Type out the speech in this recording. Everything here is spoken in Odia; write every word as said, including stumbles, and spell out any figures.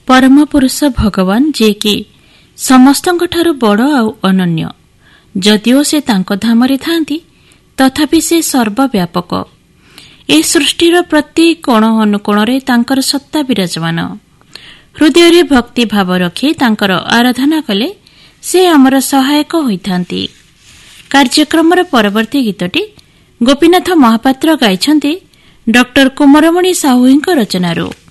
परम पुरुष भगवान जेकि समस्तଙ୍କଠାରୁ ବଡ଼ ଆଉ ଅନନ୍ୟ। ଯଦିଓ ସେ ତାଙ୍କ ଧାମରେ ଥାନ୍ତି ତଥାପି ସେ ସର୍ବବ୍ୟାପକ। ଏ ସୃଷ୍ଟିର ପ୍ରତି କୋଣ ଅନୁକୋଣରେ ତାଙ୍କର ସତ୍ତା ବିରାଜମାନ। ହୃଦୟରେ ଭକ୍ତି ଭାବ ରଖି ତାଙ୍କର ଆରାଧନା କଲେ ସେ ଆମର ସହାୟକ ହୋଇଥାନ୍ତି। କାର୍ଯ୍ୟକ୍ରମର ପରବର୍ତ୍ତୀ ଗୀତଟି ଗୋପୀନାଥ ମହାପାତ୍ର ଗାଇଛନ୍ତି ଡକ୍ଟର କୁମରମଣି ସାହୁଙ୍କ ରଚନାରୁ।